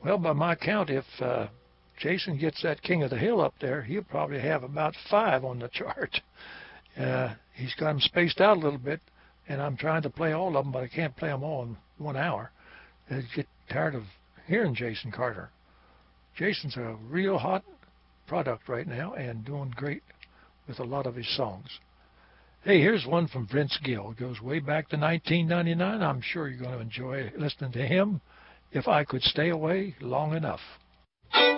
Well, by my count, if Jason gets that King of the Hill up there, he'll probably have about 5 on the chart. He's got them spaced out a little bit, and I'm trying to play all of them, but I can't play them all in 1 hour. I get tired of hearing Jason Carter. Jason's a real hot product right now and doing great with a lot of his songs. Hey, here's one from Vince Gill. It goes way back to 1999. I'm sure you're going to enjoy listening to him. If I Could Stay Away Long Enough.